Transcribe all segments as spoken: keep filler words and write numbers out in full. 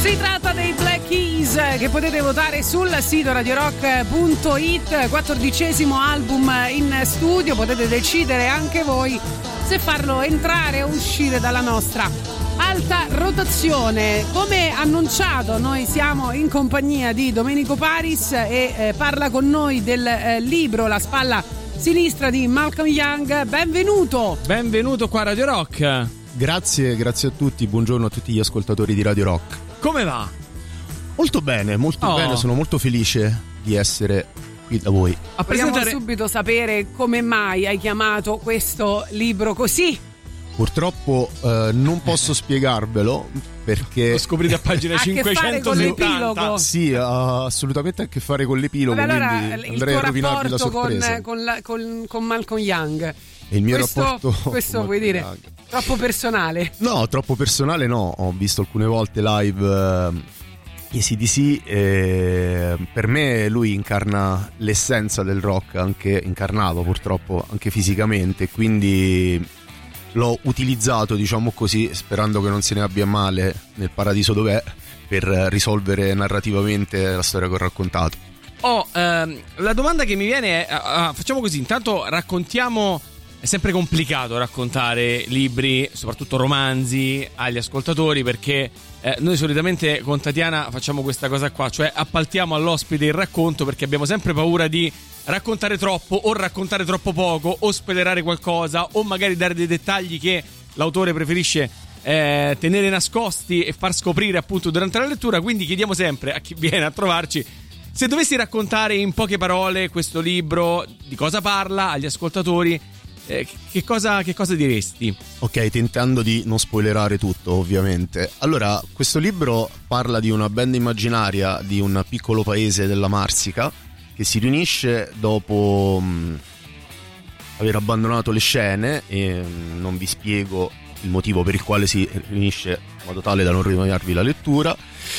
Si tratta dei Black Keys, che potete votare sul sito radio rock punto it, quattordicesimo album in studio. Potete decidere anche voi se farlo entrare o uscire dalla nostra alta rotazione. Come annunciato, noi siamo in compagnia di Domenico Paris e eh, parla con noi del eh, libro La spalla sinistra di Malcolm Young. Benvenuto! Benvenuto qua a Radio Rock. Grazie, grazie a tutti, buongiorno a tutti gli ascoltatori di Radio Rock. Come va? Molto bene, molto oh. bene, sono molto felice di essere qui da voi. A Vogliamo presentare... subito sapere come mai hai chiamato questo libro così? Purtroppo eh, non posso spiegarvelo perché lo scoprite a pagina cinquecentosettanta. Sì, ha assolutamente a che fare con l'epilogo. Vabbè, allora, quindi andrei a rovinarvi la sorpresa. Con, con, la, con, con Malcolm Young. E il mio questo, rapporto questo vuoi dire Young. Troppo personale? No, troppo personale no. Ho visto alcune volte live uh, A C D C e per me lui incarna l'essenza del rock, anche incarnato purtroppo anche fisicamente, quindi l'ho utilizzato, diciamo così, sperando che non se ne abbia male nel paradiso dov'è, per risolvere narrativamente la storia che ho raccontato. Oh, ehm, la domanda che mi viene è, uh, facciamo così, intanto raccontiamo. È sempre complicato raccontare libri, soprattutto romanzi, agli ascoltatori, perché eh, noi solitamente con Tatiana facciamo questa cosa qua, cioè appaltiamo all'ospite il racconto perché abbiamo sempre paura di raccontare troppo o raccontare troppo poco o spoilerare qualcosa o magari dare dei dettagli che l'autore preferisce eh, tenere nascosti e far scoprire appunto durante la lettura. Quindi chiediamo sempre a chi viene a trovarci: se dovessi raccontare in poche parole questo libro, di cosa parla agli ascoltatori, Eh, che, cosa, che cosa diresti? Ok, tentando di non spoilerare tutto, ovviamente. Allora, questo libro parla di una band immaginaria di un piccolo paese della Marsica che si riunisce dopo mh, aver abbandonato le scene, e mh, non vi spiego il motivo per il quale si riunisce in modo tale da non rovinarvi la lettura.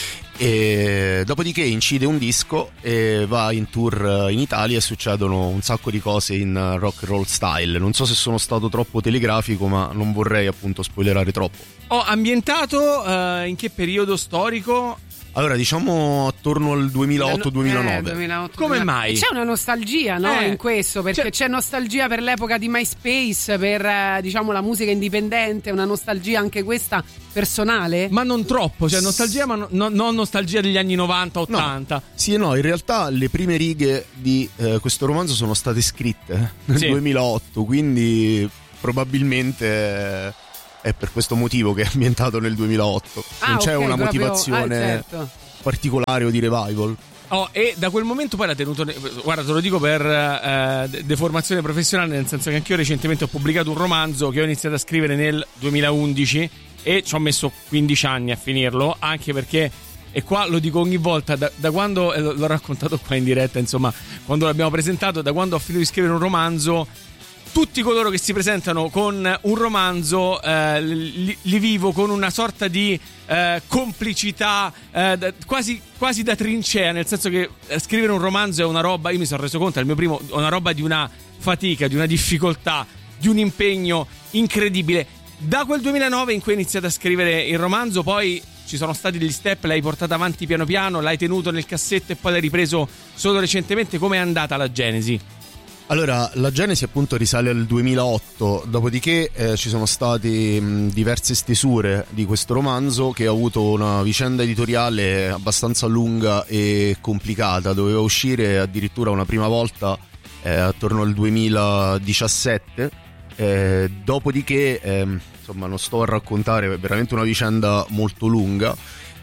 E dopodiché incide un disco e va in tour in Italia e succedono un sacco di cose in rock and roll style. Non so se sono stato troppo telegrafico, ma non vorrei appunto spoilerare troppo. Ho ambientato uh, in che periodo storico? Allora, diciamo attorno al duemilaotto duemilanove. Eh, duemilaotto, Come duemilanove. mai? E c'è una nostalgia, no? Eh, in questo, perché c'è... c'è nostalgia per l'epoca di MySpace, per eh, diciamo la musica indipendente, una nostalgia anche questa personale. Ma non troppo, cioè nostalgia, ma no, no, non nostalgia degli anni novanta ottanta. No. Sì e no, in realtà le prime righe di eh, questo romanzo sono state scritte nel sì. duemilaotto, quindi probabilmente... Eh, è per questo motivo che è ambientato nel duemilaotto. Ah, non c'è okay, una proprio, motivazione ah, certo. particolare o di revival. Oh, e da quel momento poi l'ha tenuto. Guarda, te lo dico per eh, deformazione professionale, nel senso che anch'io recentemente ho pubblicato un romanzo che ho iniziato a scrivere nel duemilaundici e ci ho messo quindici anni a finirlo, anche perché, e qua lo dico ogni volta, da, da quando eh, l'ho raccontato qua in diretta, insomma, quando l'abbiamo presentato, da quando ho finito di scrivere un romanzo, tutti coloro che si presentano con un romanzo eh, li, li vivo con una sorta di eh, complicità eh, da, quasi, quasi da trincea, nel senso che eh, scrivere un romanzo è una roba, io mi sono reso conto, è il mio primo, è una roba di una fatica, di una difficoltà, di un impegno incredibile. Da quel duemilanove in cui ho iniziato a scrivere il romanzo, poi ci sono stati degli step, l'hai portata avanti piano piano, l'hai tenuto nel cassetto e poi l'hai ripreso solo recentemente. Com'è andata la genesi? Allora, la genesi appunto risale al duemilaotto, dopodiché eh, ci sono state mh, diverse stesure di questo romanzo che ha avuto una vicenda editoriale abbastanza lunga e complicata. Doveva uscire addirittura una prima volta eh, attorno al duemiladiciassette, eh, dopodiché eh, insomma non sto a raccontare, è veramente una vicenda molto lunga.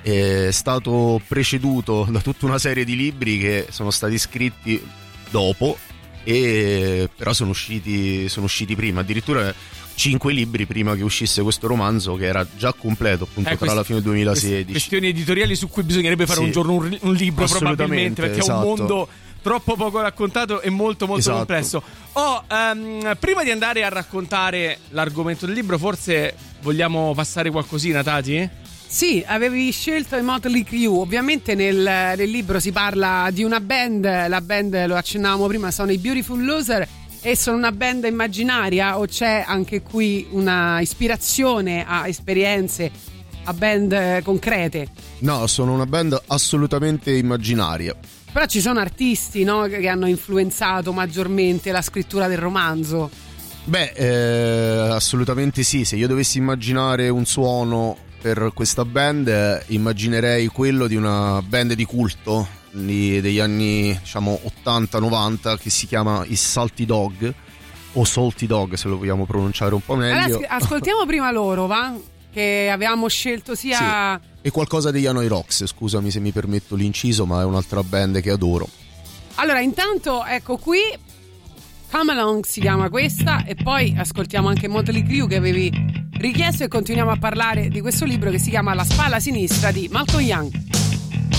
È stato preceduto da tutta una serie di libri che sono stati scritti dopo, e però sono usciti sono usciti prima, addirittura cinque libri prima che uscisse questo romanzo, che era già completo appunto eh, tra questi, la fine del duemilasedici. Questioni editoriali su cui bisognerebbe fare sì. un giorno un, un libro probabilmente, perché esatto. è un mondo troppo poco raccontato e molto molto esatto. complesso. Oh, um, prima di andare a raccontare l'argomento del libro, forse vogliamo passare qualcosina, Tati? Sì, avevi scelto i Motley Crue. Ovviamente nel, nel libro si parla di una band, la band lo accennavamo prima, sono i Beautiful Loser, e sono una band immaginaria o c'è anche qui una ispirazione a esperienze a band concrete. No, sono una band assolutamente immaginaria. Però ci sono artisti, no, che hanno influenzato maggiormente la scrittura del romanzo. Beh, eh, assolutamente sì. Se io dovessi immaginare un suono per questa band, eh, immaginerei quello di una band di culto di, degli anni, diciamo, ottanta novanta, che si chiama i Salty Dog, o Salty Dog se lo vogliamo pronunciare un po' meglio. Allora, ascoltiamo prima loro, va? Che avevamo scelto sia... Sì. E qualcosa degli Hanoi Rocks, scusami se mi permetto l'inciso, ma è un'altra band che adoro. Allora, intanto, ecco qui, Come Along si chiama questa, e poi ascoltiamo anche Motley Crue che avevi richiesto, e continuiamo a parlare di questo libro che si chiama La spalla sinistra di Malcolm Young.